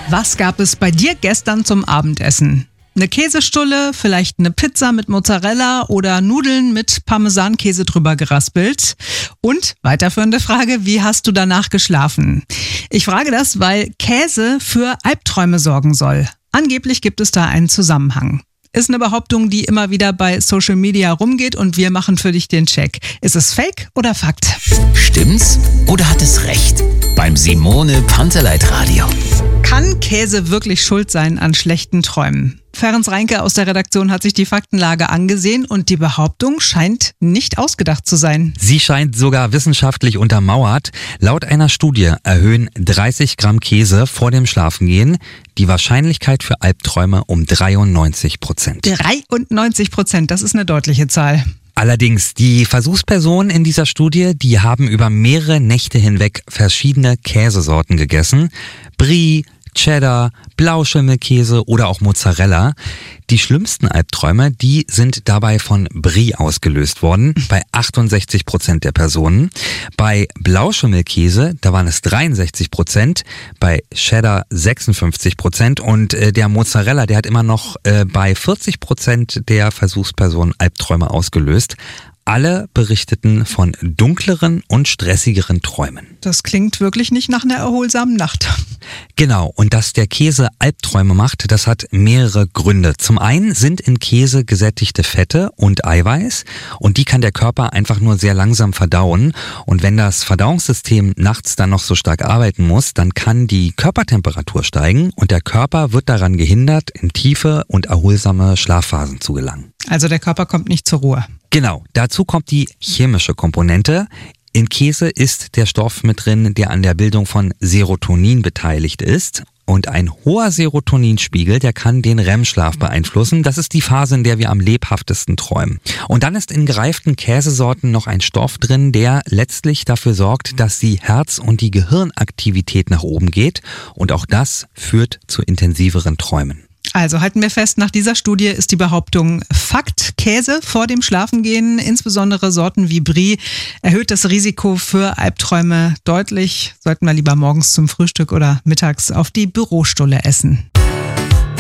Was gab es bei dir gestern zum Abendessen? Eine Käsestulle, vielleicht eine Pizza mit Mozzarella oder Nudeln mit Parmesankäse drüber geraspelt? Und weiterführende Frage, wie hast du danach geschlafen? Ich frage das, weil Käse für Albträume sorgen soll. Angeblich gibt es da einen Zusammenhang. Ist eine Behauptung, die immer wieder bei Social Media rumgeht und wir machen für dich den Check. Ist es Fake oder Fakt? Stimmt's oder hat es recht? Beim Simone Panteleit Radio. Kann Käse wirklich schuld sein an schlechten Träumen? Ferenc Reinke aus der Redaktion hat sich die Faktenlage angesehen und die Behauptung scheint nicht ausgedacht zu sein. Sie scheint sogar wissenschaftlich untermauert. Laut einer Studie erhöhen 30 Gramm Käse vor dem Schlafengehen die Wahrscheinlichkeit für Albträume um 93%. 93%, das ist eine deutliche Zahl. Allerdings, die Versuchspersonen in dieser Studie, die haben über mehrere Nächte hinweg verschiedene Käsesorten gegessen. Brie, Cheddar, Blauschimmelkäse oder auch Mozzarella. Die schlimmsten Albträume, die sind dabei von Brie ausgelöst worden, bei 68% der Personen. Bei Blauschimmelkäse, da waren es 63%, bei Cheddar 56% und der Mozzarella, der hat immer noch bei 40% der Versuchspersonen Albträume ausgelöst. Alle berichteten von dunkleren und stressigeren Träumen. Das klingt wirklich nicht nach einer erholsamen Nacht. Genau, und dass der Käse Albträume macht, das hat mehrere Gründe. Zum einen sind in Käse gesättigte Fette und Eiweiß und die kann der Körper einfach nur sehr langsam verdauen. Und wenn das Verdauungssystem nachts dann noch so stark arbeiten muss, dann kann die Körpertemperatur steigen und der Körper wird daran gehindert, in tiefe und erholsame Schlafphasen zu gelangen. Also der Körper kommt nicht zur Ruhe. Genau, dazu kommt die chemische Komponente. In Käse ist der Stoff mit drin, der an der Bildung von Serotonin beteiligt ist. Und ein hoher Serotoninspiegel, der kann den REM-Schlaf beeinflussen. Das ist die Phase, in der wir am lebhaftesten träumen. Und dann ist in gereiften Käsesorten noch ein Stoff drin, der letztlich dafür sorgt, dass die Herz- und die Gehirnaktivität nach oben geht. Und auch das führt zu intensiveren Träumen. Also halten wir fest, nach dieser Studie ist die Behauptung Fakt. Käse vor dem Schlafengehen, insbesondere Sorten wie Brie, erhöht das Risiko für Albträume deutlich. Sollten wir lieber morgens zum Frühstück oder mittags auf die Bürostulle essen.